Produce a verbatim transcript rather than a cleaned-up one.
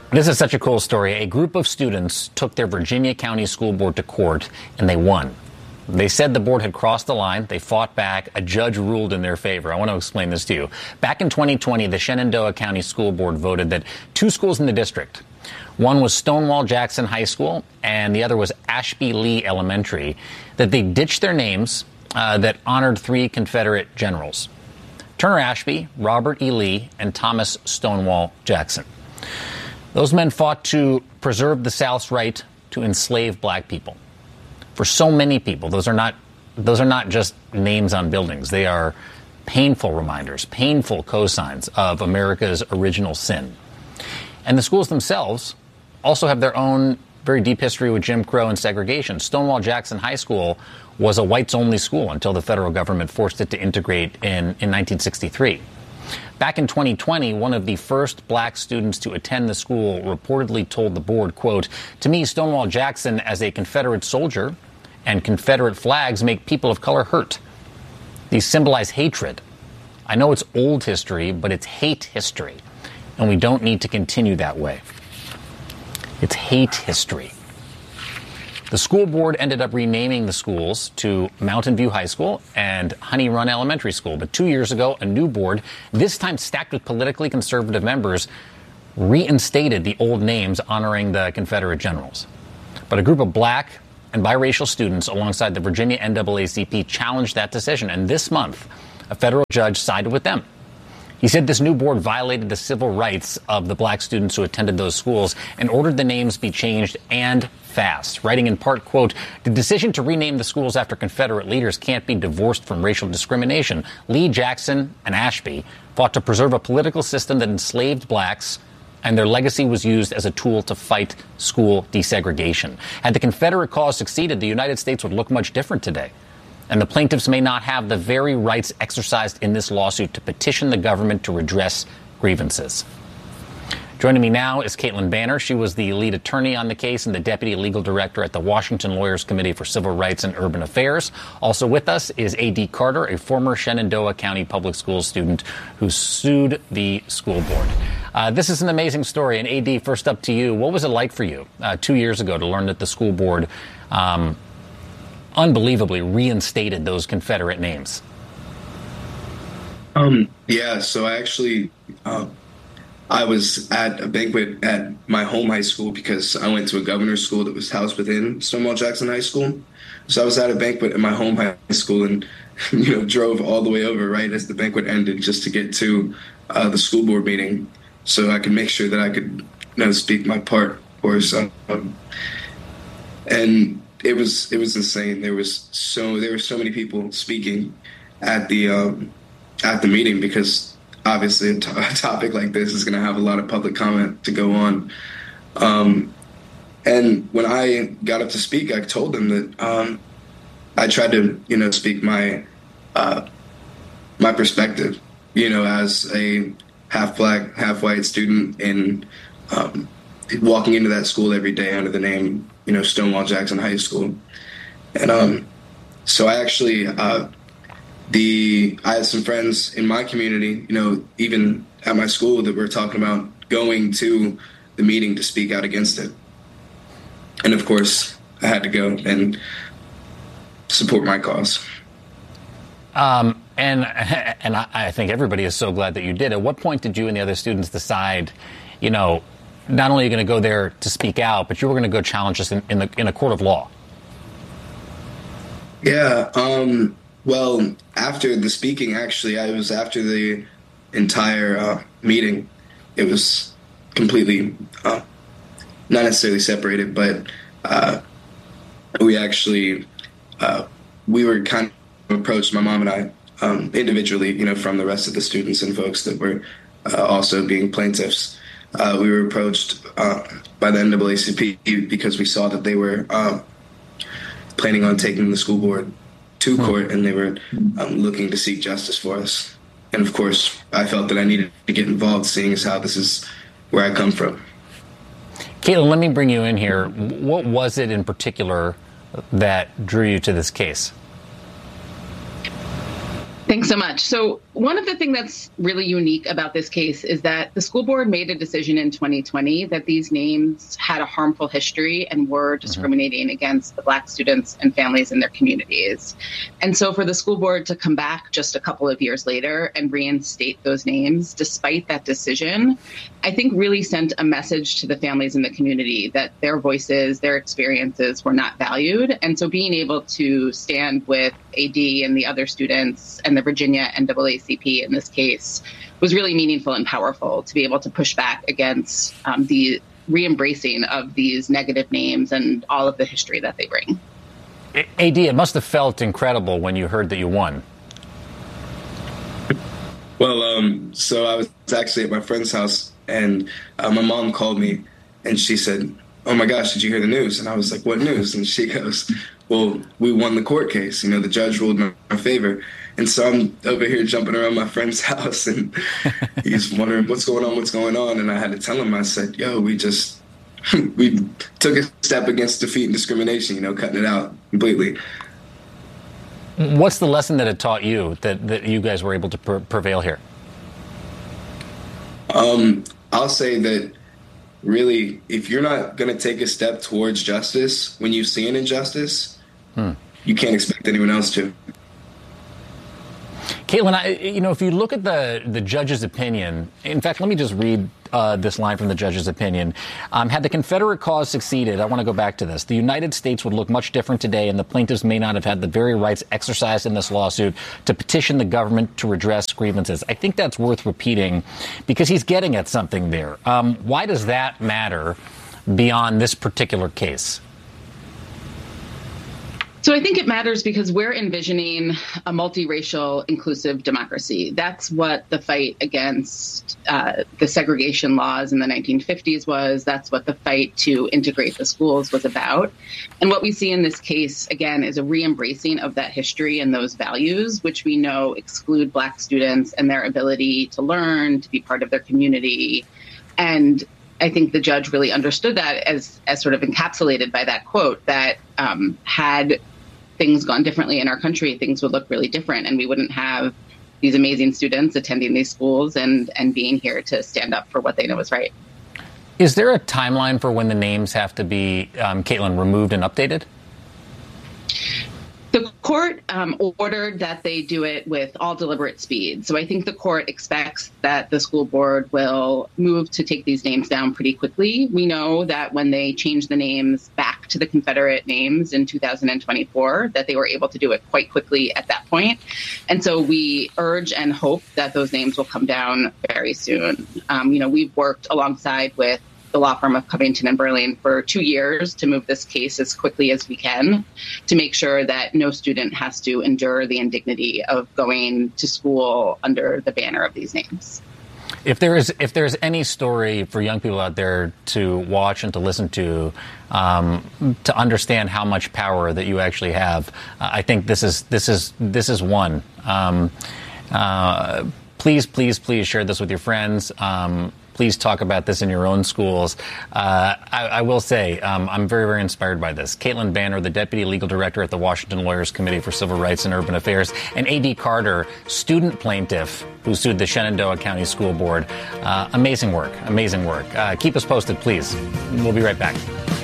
This is such a cool story. A group of students took their Virginia County School Board to court, and they won. They said the board had crossed the line. They fought back. A judge ruled in their favor. I want to explain this to you. Back in twenty twenty, the Shenandoah County School Board voted that two schools in the district, one was Stonewall Jackson High School and the other was Ashby Lee Elementary, that they ditched their names uh, that honored three Confederate generals: Turner Ashby, Robert E. Lee, and Thomas Stonewall Jackson. Those men fought to preserve the South's right to enslave black people. For so many people, those are not those are not just names on buildings. They are painful reminders, painful cosigns of America's original sin. And the schools themselves also have their own very deep history with Jim Crow and segregation. Stonewall Jackson High School was a whites-only school until the federal government forced it to integrate in, in nineteen sixty-three. Back in twenty twenty, one of the first black students to attend the school reportedly told the board, quote, "To me, Stonewall Jackson as a Confederate soldier and Confederate flags make people of color hurt. These symbolize hatred. I know it's old history, but it's hate history, and we don't need to continue that way." It's hate history. The school board ended up renaming the schools to Mountain View High School and Honey Run Elementary School. But two years ago, a new board, this time stacked with politically conservative members, reinstated the old names honoring the Confederate generals. But a group of black and biracial students alongside the Virginia N double A C P challenged that decision. And this month, a federal judge sided with them. He said this new board violated the civil rights of the black students who attended those schools and ordered the names be changed, and fast, writing in part, quote, "The decision to rename the schools after Confederate leaders can't be divorced from racial discrimination. Lee, Jackson, and Ashby fought to preserve a political system that enslaved blacks, and their legacy was used as a tool to fight school desegregation. Had the Confederate cause succeeded, the United States would look much different today. And the plaintiffs may not have the very rights exercised in this lawsuit to petition the government to redress grievances." Joining me now is Caitlin Banner. She was the lead attorney on the case and the deputy legal director at the Washington Lawyers Committee for Civil Rights and Urban Affairs. Also with us is A D Carter, a former Shenandoah County Public Schools student who sued the school board. Uh, this is an amazing story. And A D, first up to you, what was it like for you uh, two years ago to learn that the school board um, unbelievably reinstated those Confederate names? Um, yeah, so I actually, uh, I was at a banquet at my home high school because I went to a governor's school that was housed within Stonewall Jackson High School. So I was at a banquet at my home high school and, you know, drove all the way over right as the banquet ended just to get to uh, the school board meeting so I could make sure that I could, you know, speak my part, of course. Um, and It was it was insane. There was so there were so many people speaking at the um, at the meeting because obviously a, t- a topic like this is going to have a lot of public comment to go on. Um, and when I got up to speak, I told them that um, I tried to you know speak my uh, my perspective, you know, as a half black, half white student and um, walking into that school every day under the name, you know, Stonewall Jackson High School. And um, so I actually, uh, the I had some friends in my community, you know, even at my school that were talking about going to the meeting to speak out against it. And of course, I had to go and support my cause. Um, and and I, I think everybody is so glad that you did. At what point did you and the other students decide, you know, not only are you going to go there to speak out, but you were going to go challenge us in, in, the, in a court of law? Yeah. Um, well, after the speaking, actually, I was after the entire uh, meeting. It was completely uh, not necessarily separated, but uh, we actually uh, we were kind of approached, my mom and I, um, individually, you know, from the rest of the students and folks that were uh, also being plaintiffs. Uh, we were approached uh, by the N double A C P because we saw that they were um, planning on taking the school board to court, and they were um, looking to seek justice for us. And of course, I felt that I needed to get involved, seeing as how this is where I come from. Caitlin, let me bring you in here. What was it in particular that drew you to this case? Thanks so much. So one of the things that's really unique about this case is that the school board made a decision in twenty twenty that these names had a harmful history and were discriminating mm-hmm. against the Black students and families in their communities. And so for the school board to come back just a couple of years later and reinstate those names, despite that decision, I think really sent a message to the families in the community that their voices, their experiences were not valued. And so being able to stand with A D and the other students and the Virginia N double A C P in this case was really meaningful and powerful to be able to push back against um, the re-embracing of these negative names and all of the history that they bring. A D, it must have felt incredible when you heard that you won. Well, um, so I was actually at my friend's house, and uh, my mom called me, and she said, "Oh my gosh, did you hear the news?" And I was like, "What news?" And she goes, "Well, we won the court case. You know, the judge ruled in our favor." And so I'm over here jumping around my friend's house, and he's wondering what's going on, what's going on. And I had to tell him, I said, "Yo, we just, we took a step against defeat and discrimination, you know, cutting it out completely." What's the lesson that it taught you that, that you guys were able to pre- prevail here? Um, I'll say that really, if you're not going to take a step towards justice when you see an injustice, hmm. you can't expect anyone else to. Caitlin, I, you know, if you look at the, the judge's opinion, in fact, let me just read uh, this line from the judge's opinion. Um, had the Confederate cause succeeded, I want to go back to this, the United States would look much different today, and the plaintiffs may not have had the very rights exercised in this lawsuit to petition the government to redress grievances. I think that's worth repeating because he's getting at something there. Um, why does that matter beyond this particular case? So I think it matters because we're envisioning a multiracial, inclusive democracy. That's what the fight against uh, the segregation laws in the nineteen fifties was. That's what the fight to integrate the schools was about. And what we see in this case, again, is a re-embracing of that history and those values, which we know exclude Black students and their ability to learn, to be part of their community. And I think the judge really understood that as, as sort of encapsulated by that quote that um, had things gone differently in our country, things would look really different, and we wouldn't have these amazing students attending these schools and, and being here to stand up for what they know is right. Is there a timeline for when the names have to be, um, Caitlin, removed and updated? The court um, ordered that they do it with all deliberate speed. So I think the court expects that the school board will move to take these names down pretty quickly. We know that when they changed the names back to the Confederate names in two thousand twenty-four, that they were able to do it quite quickly at that point. And so we urge and hope that those names will come down very soon. Um, you know, we've worked alongside with the law firm of Covington and Burling for two years to move this case as quickly as we can to make sure that no student has to endure the indignity of going to school under the banner of these names. If there is, if there's any story for young people out there to watch and to listen to, um, to understand how much power that you actually have, uh, I think this is this is this is one. Um, uh, please, please, please share this with your friends. Um, Please talk about this in your own schools. Uh, I, I will say um, I'm very, very inspired by this. Caitlin Banner, the Deputy Legal Director at the Washington Lawyers Committee for Civil Rights and Urban Affairs, and A D Carter, student plaintiff who sued the Shenandoah County School Board. Uh, amazing work, amazing work. Uh, keep us posted, please. We'll be right back.